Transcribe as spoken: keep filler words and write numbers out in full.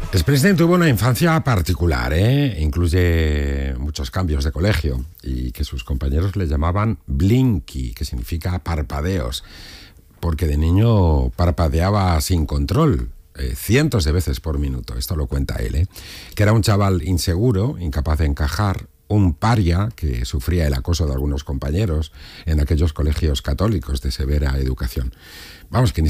Springsteen tuvo una infancia particular, ¿eh? Incluye muchos cambios de colegio y que sus compañeros le llamaban Blinky, que significa parpadeos, porque de niño parpadeaba sin control, eh, cientos de veces por minuto. Esto lo cuenta él, ¿eh? Que era un chaval inseguro, incapaz de encajar, un paria que sufría el acoso de algunos compañeros en aquellos colegios católicos de severa educación. Vamos, que ni